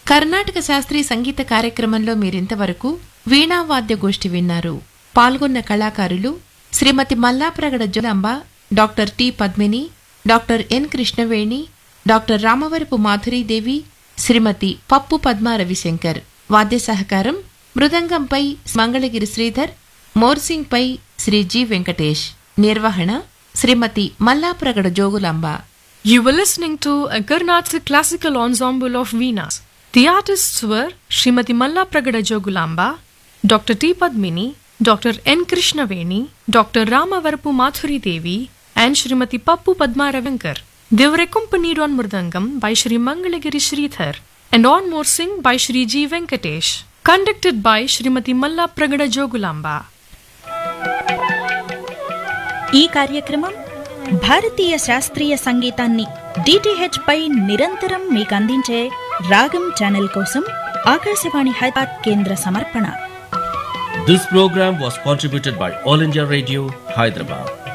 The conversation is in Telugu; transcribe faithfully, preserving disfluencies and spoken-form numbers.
కర్ణాటక శాస్త్రీయ సంగీత కార్యక్రమంలో మీరింతవరకు వీణావాద్య గోష్ఠి విన్నారు. పాల్గొన్న కళాకారులు శ్రీమతి Mallapragada Jogulamba, doctor T Padmini, doctor N Krishnaveni, doctor Ramavarapu Madhuri Devi, శ్రీమతి పప్పు పద్మా రవిశంకర్. వాద్య సహకారం మృదంగంపై మంగళగిరి శ్రీధర్, మోర్సింగ్పై శ్రీ జి వెంకటేష్. నిర్వహణ శ్రీమతి Mallapragada Jogulamba. You were listening to a Carnatic classical ensemble of Veenas. The artists were Srimati Mallapragada Jogulamba, Doctor T. Padmini, Doctor N. Krishnaveni, Doctor Ramavarapu Madhuri Devi, and Srimati Pappu Padma Ravinkar. They were accompanied on Mridangam by Shri Mangalagiri Sridhar and on Morsing by Shri G. Venkatesh. Conducted by Srimati Mallapragada Jogulamba. ఈ కార్యక్రమం భారతీయ శాస్త్రీయ సంగీతాన్ని డిటిహెచ్ పై నిరంతరం మీకు అందించే రాగం ఛానల్ కోసం ఆకాశవాణి హైదరాబాద్ కేంద్ర సమర్పణ. This program was contributed by All India Radio, Hyderabad.